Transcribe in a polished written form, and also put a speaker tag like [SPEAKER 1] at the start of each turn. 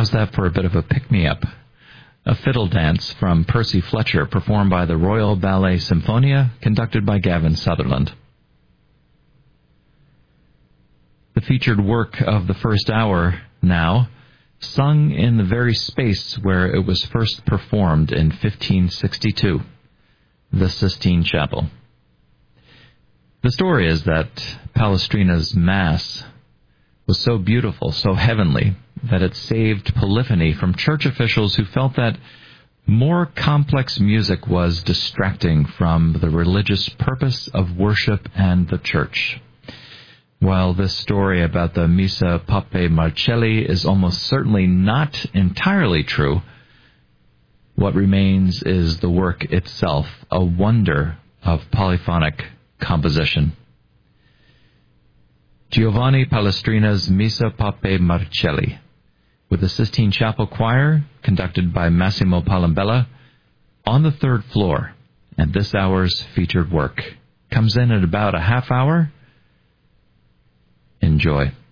[SPEAKER 1] How's that for a bit of a pick-me-up? A fiddle dance from Percy Fletcher, performed by the Royal Ballet Symphonia, conducted by Gavin Sutherland. The featured work of the first hour now, sung in the very space where it was first performed in 1562, the Sistine Chapel. The story is that Palestrina's Mass was so beautiful, so heavenly, that it saved Polyphony from church officials who felt that more complex music was distracting from the religious purpose of worship and the church. While this story about the Missa Papae Marcelli is almost certainly not entirely true, what remains is the work itself, a wonder of polyphonic composition. Giovanni Palestrina's Missa Papae Marcelli, with the Sistine Chapel Choir, conducted by Massimo Palambella, on the third floor, and this hour's featured work. Comes in at about a half hour. Enjoy.